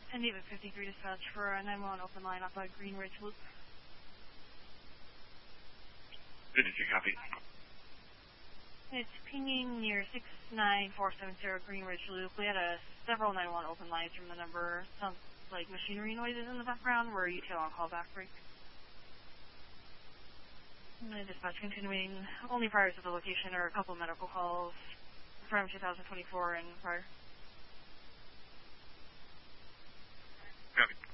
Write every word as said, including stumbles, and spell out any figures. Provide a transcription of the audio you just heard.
ten David fifty-three dispatch for a nine one one open line off of Green Ridge Loop. fifty-three, copy. It's pinging near six nine four seven zero Green Ridge Loop. We had a several nine one one open lines from the number. Sounds like machinery noises in the background. We're U T L on callback break. And the dispatch continuing. Only prior to the location are a couple medical calls from two thousand twenty-four and prior. Copy.